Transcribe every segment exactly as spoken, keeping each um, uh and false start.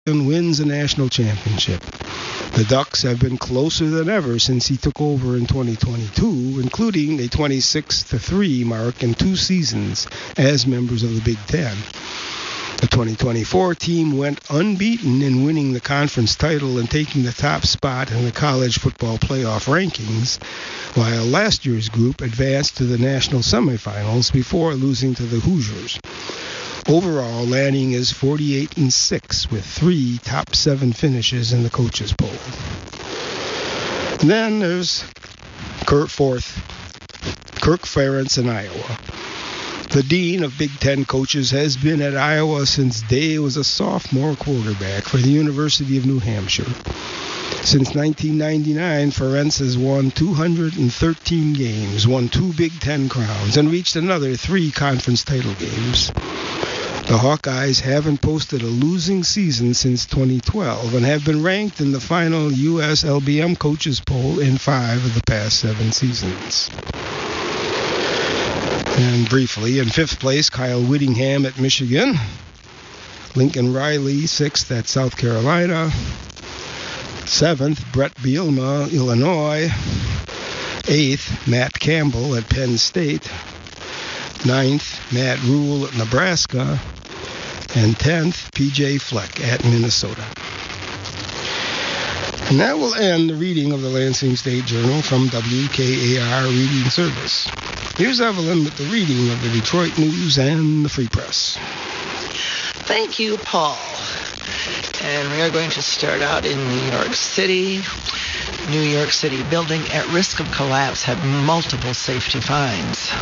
wins a national championship. The Ducks have been closer than ever since he took over in twenty twenty-two, including a twenty-six to three mark in two seasons as members of the Big Ten. The twenty twenty-four team went unbeaten in winning the conference title and taking the top spot in the college football playoff rankings, while last year's group advanced to the national semifinals before losing to the Hoosiers. Overall, Lanning is forty-eight and six with three top seven finishes in the coaches poll. And then there's Kurt Fourth, Kirk Ferentz in Iowa. The dean of Big Ten coaches has been at Iowa since Day was a sophomore quarterback for the University of New Hampshire. Since nineteen ninety-nine, Ferentz has won two hundred thirteen games, won two Big Ten crowns, and reached another three conference title games. The Hawkeyes haven't posted a losing season since twenty twelve and have been ranked in the final U S L B M coaches poll in five of the past seven seasons. And briefly, in fifth place, Kyle Whittingham at Michigan. Lincoln Riley, sixth at South Carolina. Seventh, Brett Bielema, Illinois. Eighth, Matt Campbell at Penn State. Ninth, Matt Rule at Nebraska. And tenth, P J Fleck at Minnesota. And that will end the reading of the Lansing State Journal from W K A R Reading Service. Here's Evelyn with the reading of the Detroit News and the Free Press. Thank you, Paul. And we are going to start out in New York City. New York City building at risk of collapse had multiple safety fines.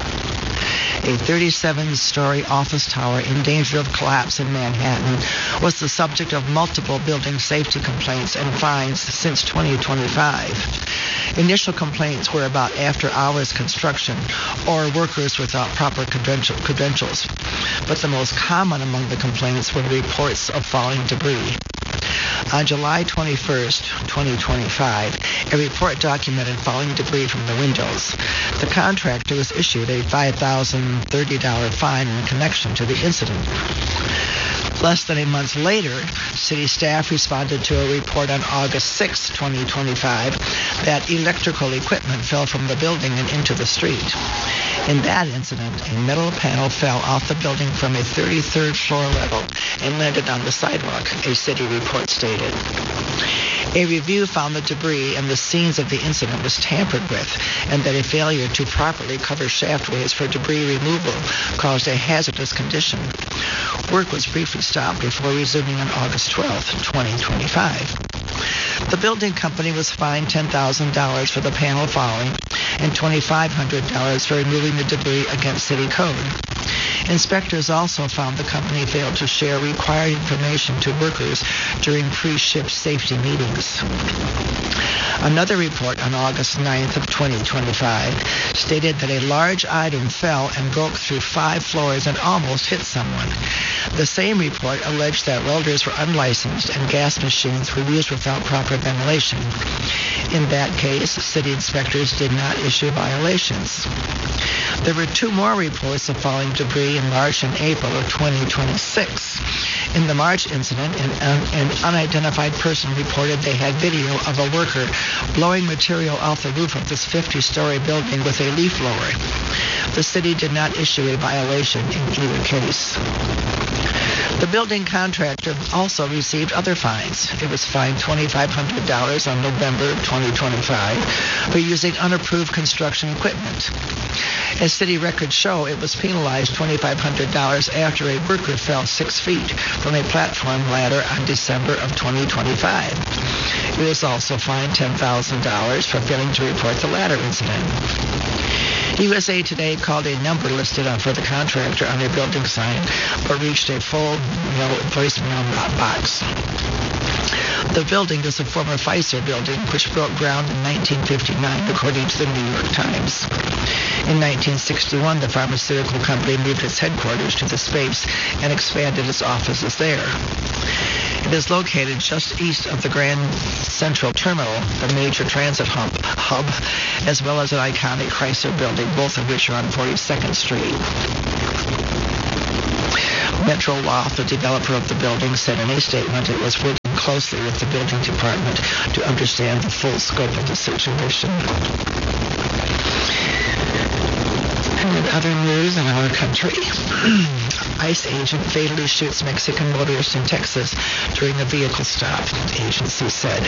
A thirty-seven story office tower in danger of collapse in Manhattan was the subject of multiple building safety complaints and fines since twenty twenty-five. Initial complaints were about after-hours construction or workers without proper credentials, but the most common among the complaints were reports of falling debris. On July twenty-first, twenty twenty-five, a report documented falling debris from the windows. The contractor was issued a five thousand thirty dollars fine in connection to the incident. Less than a month later, city staff responded to a report on August sixth, twenty twenty-five, that electrical equipment fell from the building and into the street. In that incident, a metal panel fell off the building from a thirty-third floor level and landed on the sidewalk, a city report stated. A review found the debris and the scenes of the incident was tampered with, and that a failure to properly cover shaftways for debris removal caused a hazardous condition. Work was briefly stopped before resuming on August twelfth, twenty twenty-five. The building company was fined ten thousand dollars for the panel falling and two thousand five hundred dollars for removing the debris against city code. Inspectors also found the company failed to share required information to workers during pre-shift safety meetings. Another report on August ninth of twenty twenty-five stated that a large item fell and broke through five floors and almost hit someone. The same report alleged that welders were unlicensed and gas machines were used without proper ventilation. In that case, city inspectors did not issue violations. There were two more reports of falling debris in March and April of twenty twenty-six. In the March incident, an, an unidentified person reported they had video of a worker blowing material off the roof of this fifty-story building with a leaf blower. The city did not issue a violation in either case. The building contractor also received other fines. It was fined two thousand five hundred dollars on November twenty twenty-five for using unapproved construction equipment. As city records show, it was penalized two thousand five hundred dollars after a worker fell six feet from a platform ladder on December of twenty twenty-five. It was also fined ten thousand dollars for failing to report the ladder incident. U S A Today called a number listed on for the contractor on a building sign, but reached a full mail voicemail box. The building is a former Pfizer building, which broke ground in nineteen fifty-nine, according to the New York Times. In nineteen sixty-one, the pharmaceutical company moved its headquarters to the space and expanded its offices there. It is located just east of the Grand Central Terminal, the major transit hub, hub, as well as an iconic Chrysler building, both of which are on forty-second Street. Metro Loft, the developer of the building, said in a statement it was working closely with the building department to understand the full scope of the situation. And in other news in our country, ICE agent fatally shoots Mexican motorist in Texas during a vehicle stop, the agency said.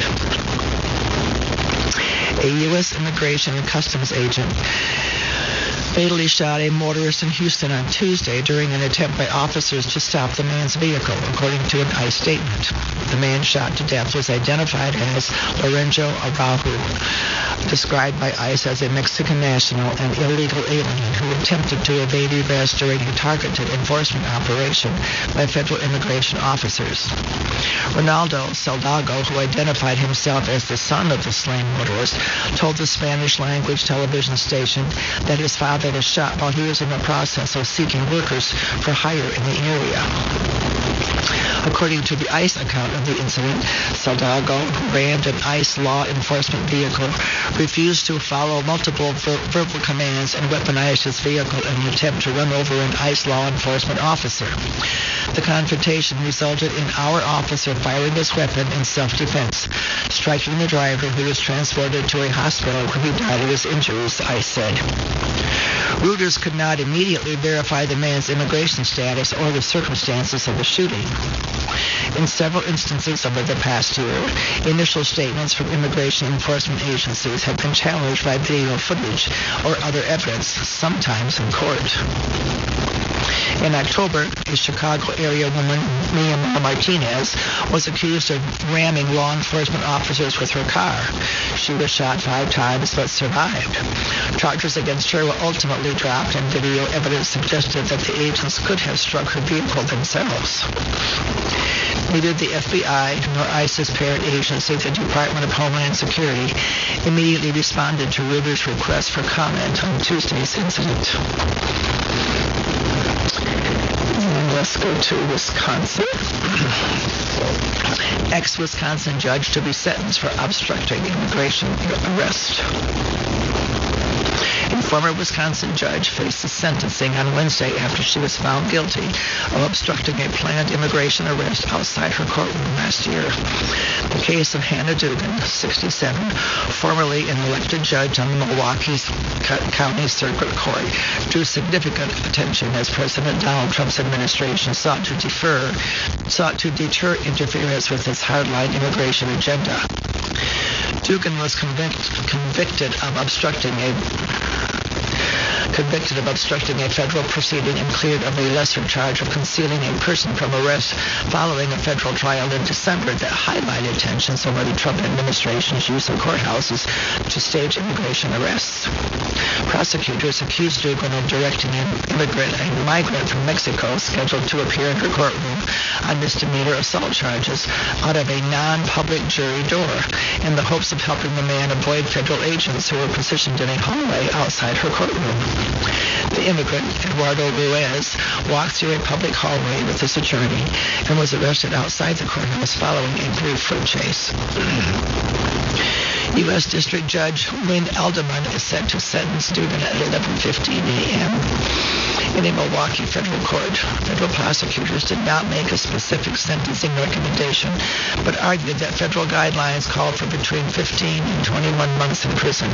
A U S Immigration and Customs agent fatally shot a motorist in Houston on Tuesday during an attempt by officers to stop the man's vehicle, according to an ICE statement. The man shot to death was identified as Lorenzo Araujo, described by ICE as a Mexican national and illegal alien who attempted to evade arrest during a targeted enforcement operation by federal immigration officers. Ronaldo Saldago, who identified himself as the son of the slain motorist, told the Spanish-language television station that his father was shot while he was in the process of seeking workers for hire in the area. According to the ICE account of the incident, Saldago, who rammed an ICE law enforcement vehicle, refused to follow multiple ver- verbal commands and weaponized his vehicle in an attempt to run over an ICE law enforcement officer. The confrontation resulted in our officer firing his weapon in self-defense, striking the driver, who was transported to a hospital where he died of his injuries, ICE said. Reuters could not immediately verify the man's immigration status or the circumstances of the shooting. In several instances over the past year, initial statements from immigration enforcement agencies have been challenged by video footage or other evidence, sometimes in court. In October, a Chicago area woman, Mia Martinez, was accused of ramming law enforcement officers with her car. She was shot five times but survived. Charges against her were ultimately dropped, and video evidence suggested that the agents could have struck her vehicle themselves. Neither the F B I nor ICE's parent agency, the Department of Homeland Security, immediately responded to Reuters' request for comment on Tuesday's incident. And let's go to Wisconsin. Ex-Wisconsin judge to be sentenced for obstructing immigration arrest. A former Wisconsin judge faces sentencing on Wednesday after she was found guilty of obstructing a planned immigration arrest outside her courtroom last year. The case of Hannah Dugan, sixty-seven, formerly an elected judge on the Milwaukee County Circuit Court, drew significant attention as President Donald Trump's administration sought to defer, sought to deter interference with its hardline immigration agenda. Dugan was convict, convicted of obstructing a convicted of obstructing a federal proceeding and cleared of a lesser charge of concealing a person from arrest following a federal trial in December that highlighted tensions over the Trump administration's use of courthouses to stage immigration arrests. Prosecutors accused Dugan of directing an immigrant, a migrant from Mexico scheduled to appear in her courtroom on misdemeanor assault charges out of a non-public jury door in the hopes of helping the man avoid federal agents who were positioned in a hallway outside her courtroom. The immigrant, Eduardo Ruiz, walked through a public hallway with his attorney and was arrested outside the courthouse following a brief foot chase. U S District Judge Lynn Elderman is set to sentence Dugan at eleven fifteen a.m. in a Milwaukee federal court. Federal prosecutors did not make a specific sentencing recommendation, but argued that federal guidelines called for between fifteen and twenty-one months in prison.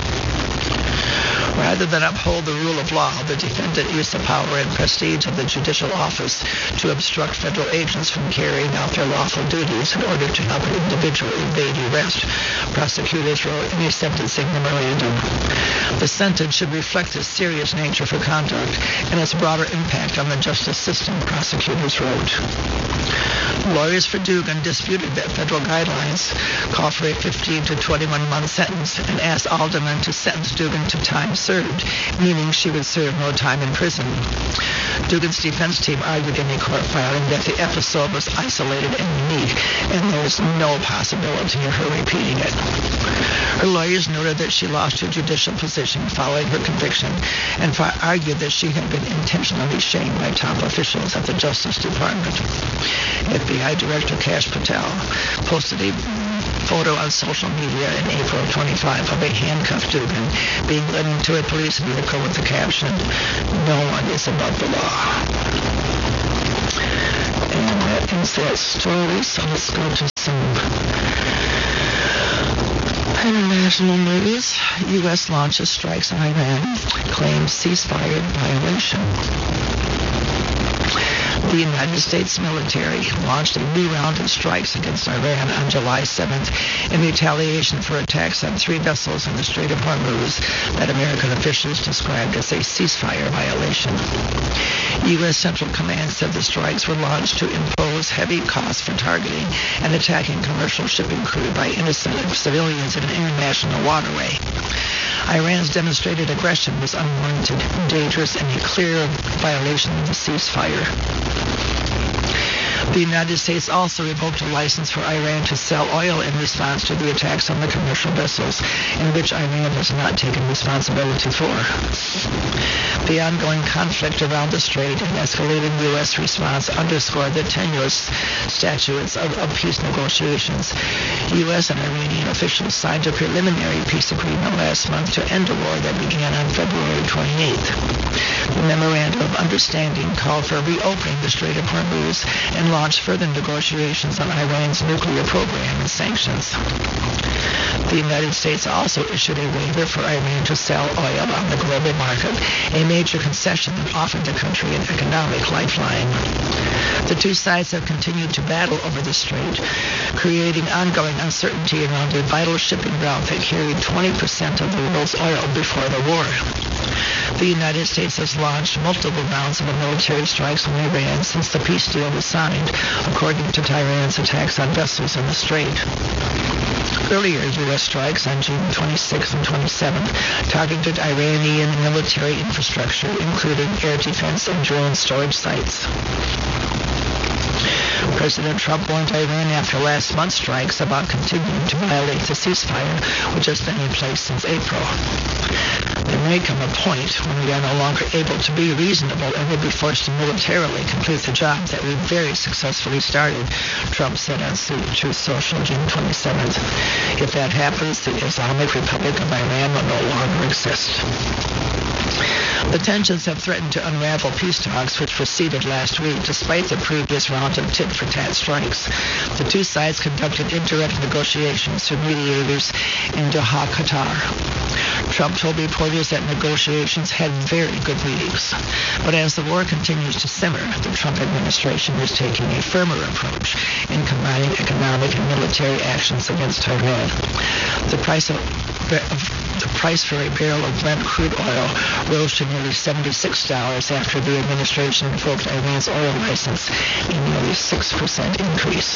Rather than uphold the rule of law, the defendant used the power and prestige of the judicial office to obstruct federal agents from carrying out their lawful duties in order to help an individual evade arrest, prosecutors wrote in a sentencing memorandum. The sentence should reflect the serious nature of her conduct and its broader impact on the justice system, prosecutors wrote. Lawyers for Dugan disputed that federal guidelines call for a fifteen to twenty-one month sentence and asked Alderman to sentence Dugan to time served, meaning she would serve no time in prison. Dugan's defense team argued in a court filing that the episode was isolated and unique, and there was no possibility of her repeating it. Her lawyers noted that she lost her judicial position following her conviction and argued that she had been intentionally shamed by top officials at the Justice Department. F B I Director Kash Patel posted a photo on social media in April twenty-five of a handcuffed Dugan being led into a police vehicle with the caption, "No one is above the law." ends that story, so let's go to some international news. U S launches strikes on Iran, claims ceasefire violation. The United States military launched a new round of strikes against Iran on July seventh in retaliation for attacks on three vessels in the Strait of Hormuz that American officials described as a ceasefire violation. U S Central Command said the strikes were launched to impose heavy costs for targeting and attacking commercial shipping crew by innocent civilians in an international waterway. Iran's demonstrated aggression was unwarranted, dangerous, and a clear violation of the ceasefire. The United States also revoked a license for Iran to sell oil in response to the attacks on the commercial vessels, in which Iran has not taken responsibility for. The ongoing conflict around the strait and escalating U S response underscored the tenuous statutes of, of peace negotiations. U S and Iranian officials signed a preliminary peace agreement last month to end a war that began on February twenty-eighth. The memorandum of understanding called for reopening the Strait of Hormuz and launched further negotiations on Iran's nuclear program and sanctions. The United States also issued a waiver for Iran to sell oil on the global market, a major concession that offered the country an economic lifeline. The two sides have continued to battle over the strait, creating ongoing uncertainty around a vital shipping route that carried twenty percent of the world's oil before the war. The United States has launched multiple rounds of military strikes on Iran since the peace deal was signed, according to Tehran's attacks on vessels in the strait. Earlier U S strikes on June twenty-sixth and twenty-seventh targeted Iranian military infrastructure, including air defense and drone storage sites. President Trump warned Iran after last month's strikes about continuing to violate the ceasefire, which has been in place since April. There may come a point when we are no longer able to be reasonable and will be forced to militarily complete the job that we very successfully started, Trump said on Truth Social June twenty-seventh. If that happens, the Islamic Republic of Iran will no longer exist. The tensions have threatened to unravel peace talks which proceeded last week despite the previous round of tit-for-tat strikes. The two sides conducted indirect negotiations through mediators in Doha, Qatar. Trump told reporters that negotiations had very good readings. But as the war continues to simmer, the Trump administration is taking a firmer approach in combining economic and military actions against Iran. The price of, of The price for a barrel of Brent crude oil rose to nearly seventy-six dollars after the administration revoked Iran's oil license, a nearly six percent increase.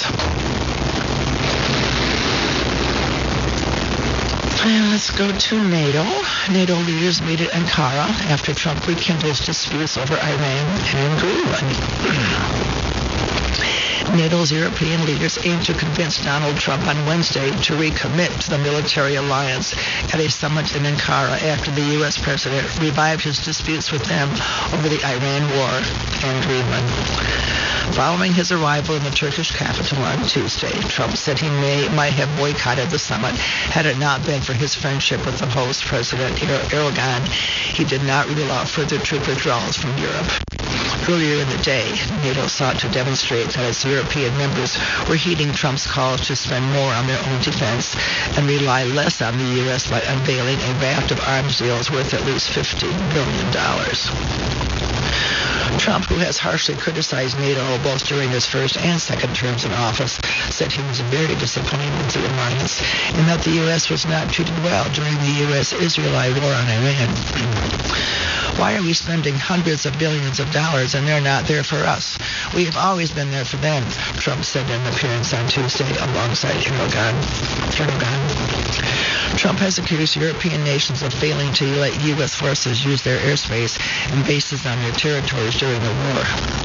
And let's go to NATO. NATO leaders meet at Ankara after Trump rekindles disputes over Iran and Greenland. NATO's European leaders aim to convince Donald Trump on Wednesday to recommit to the military alliance at a summit in Ankara after the U S president revived his disputes with them over the Iran war and Greenland. Following his arrival in the Turkish capital on Tuesday, Trump said he may might have boycotted the summit had it not been for his friendship with the host, President Erdogan. He did not rule out further troop withdrawals from Europe. Earlier in the day, NATO sought to demonstrate that its European members were heeding Trump's calls to spend more on their own defense and rely less on the U S by unveiling a raft of arms deals worth at least fifteen billion dollars. Trump, who has harshly criticized NATO both during his first and second terms in office, said he was very disappointed with the alliance and that the U S was not treated well during the U S-Israeli war on Iran. Why are we spending hundreds of billions of dollars and they're not there for us? We have always been there for them, Trump said in an appearance on Tuesday alongside Erdogan. Erdogan. Trump has accused European nations of failing to let U S forces use their airspace and bases on their territories during the war.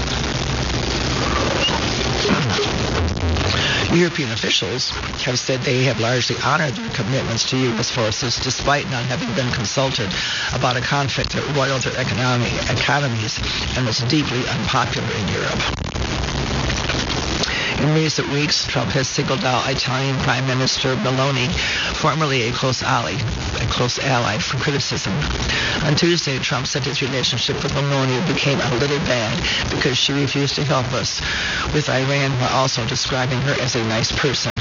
European officials have said they have largely honored their commitments to U S forces despite not having been consulted about a conflict that roiled their economic economies and was deeply unpopular in Europe. In recent weeks, Trump has singled out Italian Prime Minister Meloni, formerly a close ally, a close ally, for criticism. On Tuesday, Trump said his relationship with Meloni became a little bad because she refused to help us with Iran while also describing her as a nice person.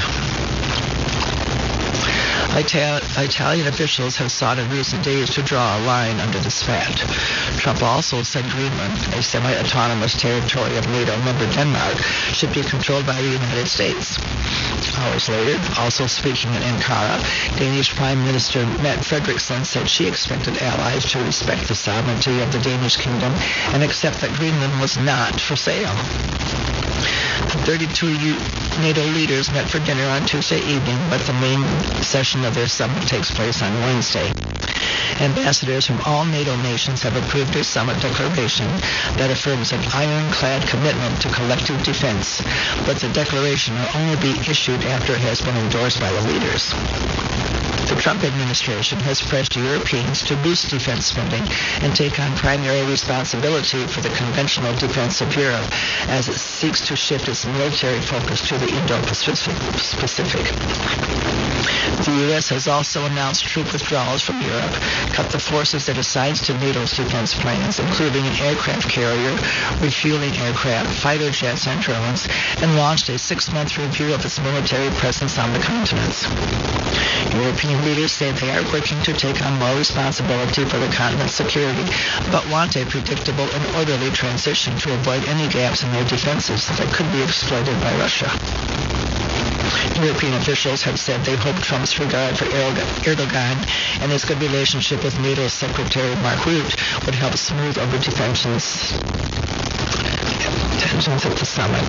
Ital- Italian officials have sought in recent days to draw a line under this fact. Trump also said Greenland, a semi-autonomous territory of NATO member Denmark, should be controlled by the United States. Hours later, also speaking in Ankara, Danish Prime Minister Mette Frederiksen said she expected allies to respect the sovereignty of the Danish kingdom and accept that Greenland was not for sale. thirty-two NATO leaders met for dinner on Tuesday evening, but the main session of their summit takes place on Wednesday. Ambassadors from all NATO nations have approved a summit declaration that affirms an ironclad commitment to collective defense, but the declaration will only be issued after it has been endorsed by the leaders. The Trump administration has pressed Europeans to boost defense spending and take on primary responsibility for the conventional defense of Europe as it seeks to shift its military focus to the Indo-Pacific. The U S has also announced troop withdrawals from Europe, cut the forces it assigns to NATO's defense plans, including an aircraft carrier, refueling aircraft, fighter jets, and drones, and launched a six-month review of its military presence on the continents. European leaders say they are working to take on more responsibility for the continent's security, but want a predictable and orderly transition to avoid any gaps in their defenses that could be exploited by Russia. European officials have said they hope Trump's regard for Erdogan and his good relationship with NATO Secretary Mark Rutte would help smooth over tensions, tensions at the summit.